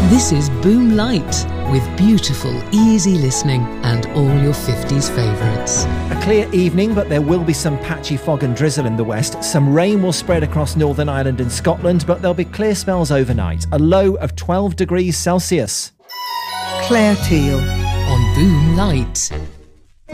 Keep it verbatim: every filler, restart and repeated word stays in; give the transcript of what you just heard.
This is Boom Light, with beautiful, easy listening and all your fifties favourites. A clear evening, but there will be some patchy fog and drizzle in the west. Some rain will spread across Northern Ireland and Scotland, but there'll be clear spells overnight. A low of twelve degrees Celsius. Claire Teal On Boom Light.